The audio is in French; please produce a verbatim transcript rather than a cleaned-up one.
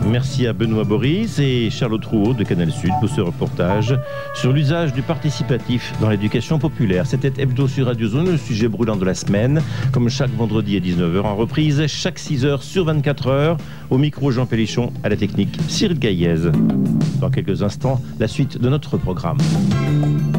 Merci à Benoît Boris et Charlotte Rouault de Canal Sud pour ce reportage sur l'usage du participatif dans l'éducation populaire. C'était Hebdo sur Radio Zone, le sujet brûlant de la semaine, comme chaque vendredi à dix-neuf heures en reprise, chaque six heures sur vingt-quatre heures. Au micro, Jean Pélichon, à la technique, Cyril Gaillez. Dans quelques instants, la suite de notre programme.